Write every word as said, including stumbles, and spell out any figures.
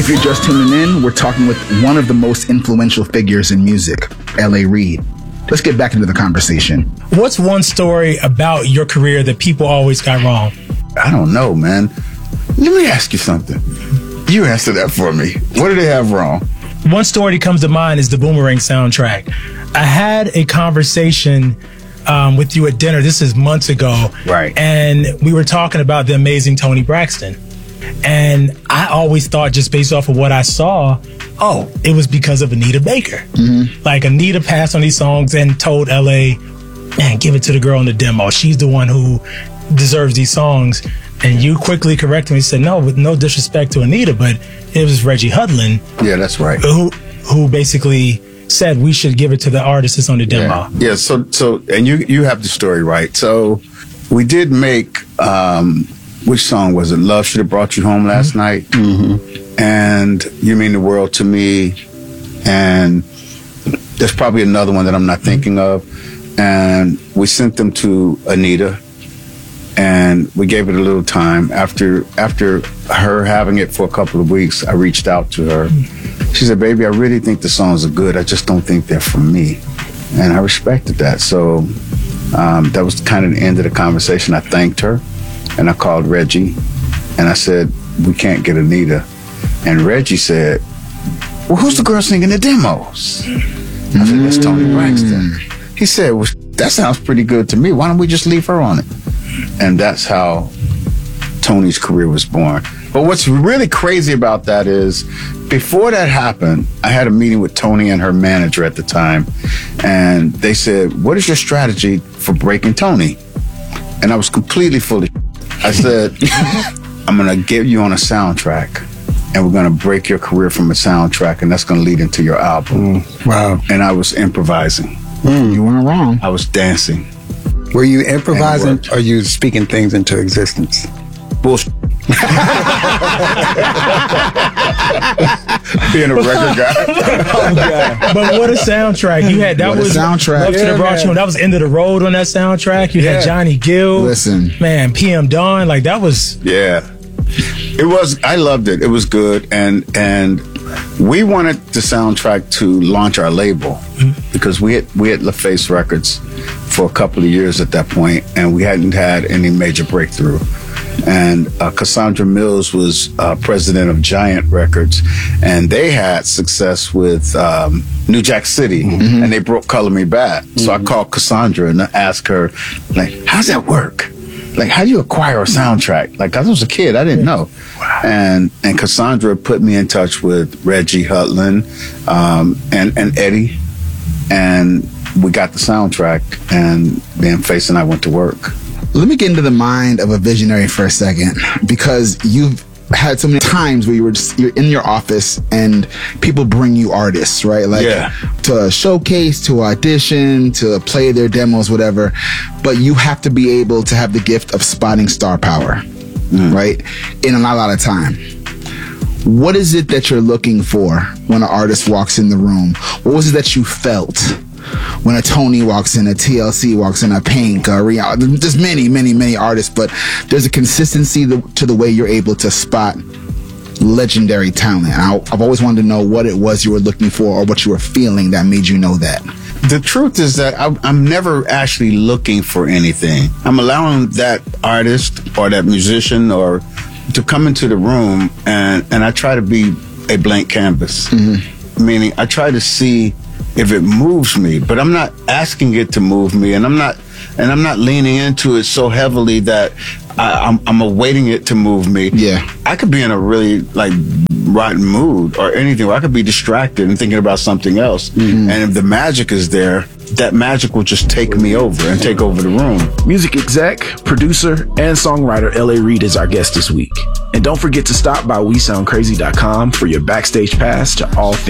If you're just tuning in, we're talking with one of the most influential figures in music, L A. Reid. Let's get back into the conversation. What's one story about your career that people always got wrong? I don't know, man. Let me ask you something. You answer that for me. What do they have wrong? One story that comes to mind is the Boomerang soundtrack. I had a conversation um, with you at dinner. This is months ago. Right. And we were talking about the amazing Toni Braxton. And I always thought, just based off of what I saw, oh, it was because of Anita Baker. Mm-hmm. Like, Anita passed on these songs and told L A, man, give it to the girl in the demo. She's the one who deserves these songs. And you quickly corrected me and said, no, with no disrespect to Anita, but it was Reggie Hudlin. Yeah, that's right. Who who basically said we should give it to the artist that's on the demo. Yeah, yeah so, so and you, you have the story right. So we did make... Um, which song was it? Love Should Have Brought You Home Last mm-hmm. night. Mm-hmm. And You Mean the World to Me. And there's probably another one that I'm not thinking of. And we sent them to Anita. And we gave it a little time. After after her having it for a couple of weeks, I reached out to her. She said, baby, I really think the songs are good. I just don't think they're for me. And I respected that. So um, that was kind of the end of the conversation. I thanked her. And I called Reggie, and I said, we can't get Anita. And Reggie said, well, who's the girl singing the demos? I said, that's Toni Braxton. He said, well, that sounds pretty good to me. Why don't we just leave her on it? And that's how Toni's career was born. But what's really crazy about that is, before that happened, I had a meeting with Toni and her manager at the time, and they said, what is your strategy for breaking Toni? And I was completely full of shit. I said, I'm going to get you on a soundtrack, and we're going to break your career from a soundtrack, and that's going to lead into your album. Mm, wow. And I was improvising. Mm, you weren't wrong. I was dancing. Were you improvising, or you speaking things into existence? Bullshit. Being a record guy. Oh, God. But what a soundtrack. You had that what was a soundtrack. Love Should Have Brought You Home. That was End of the Road on that soundtrack. You yeah. had Johnny Gill. Listen. Man, P M Dawn. Like, that was Yeah. It was I loved it. It was good. And and we wanted the soundtrack to launch our label mm-hmm. because we had we had LaFace Records for a couple of years at that point, and we hadn't had any major breakthrough. And uh, Cassandra Mills was uh, president of Giant Records, and they had success with um, New Jack City, mm-hmm. and they broke Color Me Bad. Mm-hmm. So I called Cassandra and I asked her, like, how's that work? Like, how do you acquire a soundtrack? Like, I was a kid, I didn't know. Wow. And and Cassandra put me in touch with Reggie Hudlin um, and, and Eddie, and we got the soundtrack, and then Face and I went to work. Let me get into the mind of a visionary for a second, because you've had so many times where you were just, you're in your office and people bring you artists, right? Like yeah. to showcase, to audition, to play their demos, whatever. But you have to be able to have the gift of spotting star power, mm. right? In a lot, lot of time. What is it that you're looking for when an artist walks in the room? What was it that you felt when a Toni walks in, a T L C walks in, a Pink, a Rihanna? There's many, many, many artists, but there's a consistency to the way you're able to spot legendary talent. I, I've always wanted to know what it was you were looking for, or what you were feeling that made you know that. The truth is that I, I'm never actually looking for anything. I'm allowing that artist or that musician or to come into the room, and, and I try to be a blank canvas. Mm-hmm. Meaning I try to see if it moves me, but I'm not asking it to move me, and I'm not, and I'm not leaning into it so heavily that I, I'm, I'm awaiting it to move me. Yeah, I could be in a really like rotten mood or anything, or I could be distracted and thinking about something else. Mm-hmm. And if the magic is there, that magic will just take me over and take over the room. Music exec, producer, and songwriter L A. Reid is our guest this week. And don't forget to stop by we sound crazy dot com for your backstage pass to all things